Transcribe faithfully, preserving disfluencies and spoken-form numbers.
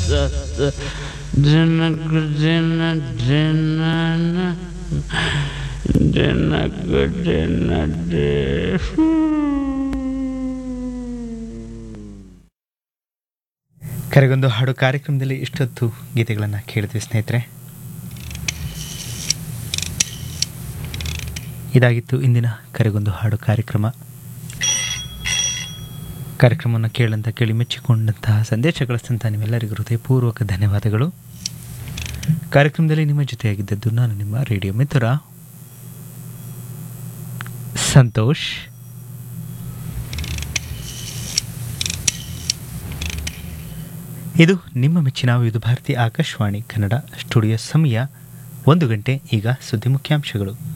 ಜನಗು ಜನ ಜನ ಜನಗು ಜನ ಕರೆಗೊಂದು ಹಾಡು ಕಾರ್ಯಕ್ರಮದಲ್ಲಿ ಇಷ್ಟೊತ್ತು ಗೀತೆಗಳನ್ನು ಕೇಳಿದ್ವಿ ಸ್ನೇಹಿತರೆ. ಇದಾಗಿತ್ತು ಇಂದಿನ ಕರೆಗೊಂದು ಹಾಡು ಕಾರ್ಯಕ್ರಮ. ಕಾರ್ಯಕ್ರಮವನ್ನು ಕೇಳಂತ ಕೇಳಿ ಮೆಚ್ಚಿಕೊಂಡಂತಹ ಸಂದೇಶ ಕಳಿಸಿದಂಥ ನಿಮ್ಮೆಲ್ಲರಿಗೂ ಹೃದಯಪೂರ್ವಕ ಧನ್ಯವಾದಗಳು. ಕಾರ್ಯಕ್ರಮದಲ್ಲಿ ನಿಮ್ಮ ಜೊತೆಯಾಗಿದ್ದದ್ದು ನಾನು ನಿಮ್ಮ ರೇಡಿಯೋ ಮಿತ್ರ ಸಂತೋಷ್. ಇದು ನಿಮ್ಮ ಮೆಚ್ಚಿನ ವಿವಿಧ ಭಾರತಿ ಆಕಾಶವಾಣಿ ಕನ್ನಡ ಸ್ಟುಡಿಯೋ. ಸಮಯ ಒಂದು ಗಂಟೆ. ಈಗ ಸುದ್ದಿ ಮುಖ್ಯಾಂಶಗಳು.